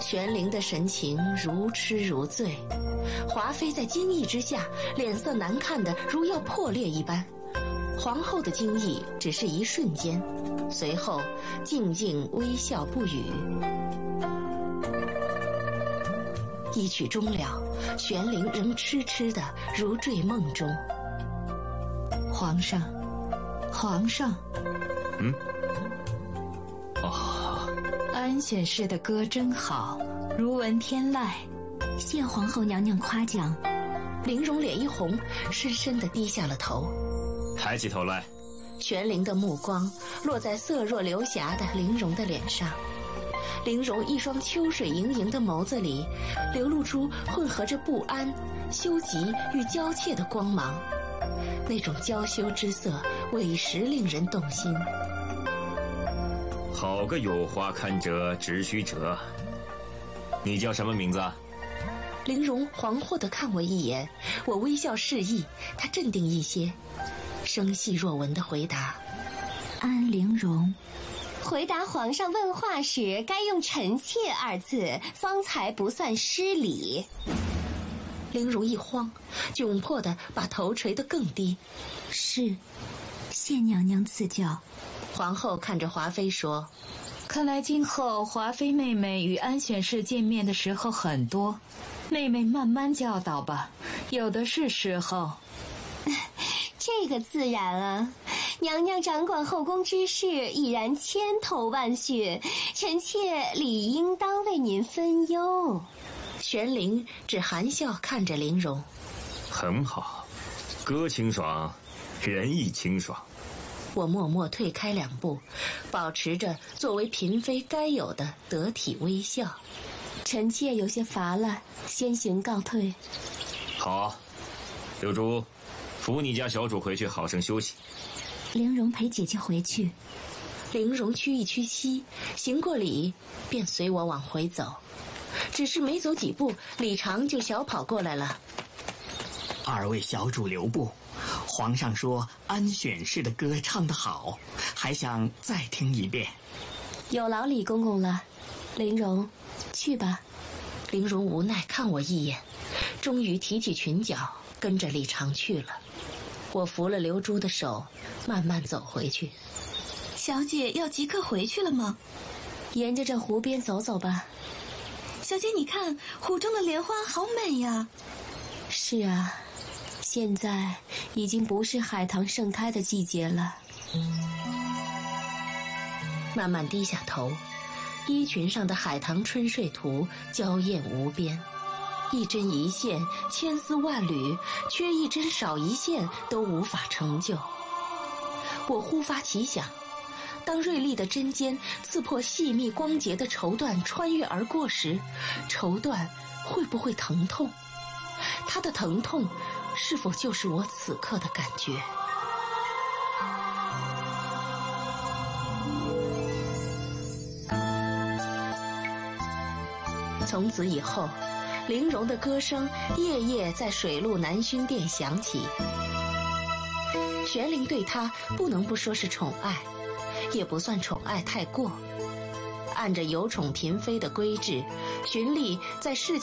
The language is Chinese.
玄灵的神情如痴如醉，华妃在惊异之下，脸色难看得如要破裂一般。皇后的惊异只是一瞬间，随后静静微笑不语。一曲终了，玄灵仍痴痴的如坠梦中。皇上，皇上。 安选氏的歌真好，如闻天籁。 谢皇后娘娘夸奖。 玲珑脸一红，深深地低下了头。 抬起头来。 玄灵的目光落在色若流霞的玲珑的脸上，玲珑一双秋水盈盈的眸子里流露出混合着不安、羞急与娇怯的光芒，那种娇羞之色委实令人动心。 好个有花堪折直须折，你叫什么名字啊？ 玲珑惶惑地看我一眼，我微笑示意，她镇定一些，声细若蚊地回答： 安陵容。 回答皇上问话时该用臣妾二字，方才不算失礼。 玲珑一慌，窘迫地把头垂得更低。 是，谢娘娘赐教。 皇后看着华妃说： 看来今后华妃妹妹与安选氏见面的时候很多，妹妹慢慢教导吧，有的是时候。 这个自然啊，娘娘掌管后宫之事已然千头万绪，臣妾理应当为您分忧。 玄灵只含笑看着玲珑。 很好，歌清爽，人亦清爽。 我默默退开2步，保持着作为嫔妃该有的得体微笑。 臣妾有些乏了，先行告退。 好，柳珠，扶你家小主回去好生休息。 玲珑陪姐姐回去。 玲珑屈一屈膝，行过礼，便随我往回走。只是没走几步，李长就小跑过来了。 二位小主留步，皇上说安选氏的歌唱得好，还想再听一遍。 有劳李公公了，玲珑，去吧。 玲珑无奈看我一眼，终于提起裙角，跟着李长去了。我扶了刘珠的手，慢慢走回去。 小姐要即刻回去了吗？ 沿着这湖边走走吧。 小姐，你看湖中的莲花好美呀。 是啊，现在已经不是海棠盛开的季节了。 慢慢低下头，衣裙上的海棠春睡图娇艳无边，一针一线，千丝万缕，缺一针少一线都无法成就。我忽发奇想，当锐利的针尖刺破细密光洁的绸缎穿越而过时，绸缎会不会疼痛？它的疼痛是否就是我此刻的感觉？从此以后，玲珑的歌声夜夜在水陆南薰殿响起。玄灵对她不能不说是宠爱，也不算宠爱太过。按着有宠嫔妃的规制，循例在事